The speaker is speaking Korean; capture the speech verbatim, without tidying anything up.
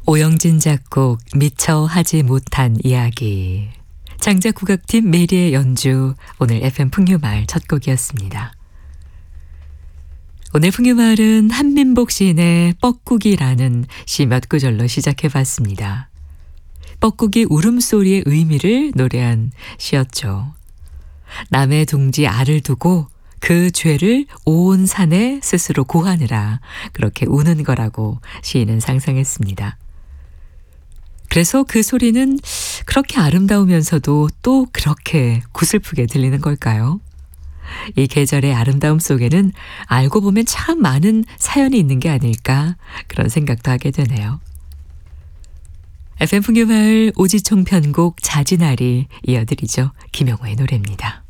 오영진 작곡 미처 하지 못한 이야기. 장작 국악팀 메리의 연주, 오늘 에프엠 풍류마을 첫 곡이었습니다. 오늘 풍류마을은 한민복 시인의 뻐꾸기라는 시 몇 구절로 시작해봤습니다. 뻐꾸기 울음소리의 의미를 노래한 시였죠. 남의 둥지 알을 두고 그 죄를 온 산에 스스로 고하느라 그렇게 우는 거라고 시인은 상상했습니다. 그래서 그 소리는 그렇게 아름다우면서도 또 그렇게 구슬프게 들리는 걸까요? 이 계절의 아름다움 속에는 알고 보면 참 많은 사연이 있는 게 아닐까, 그런 생각도 하게 되네요. 에프엠 풍류마을 오지총 편곡 자진아리 이어드리죠. 김영호의 노래입니다.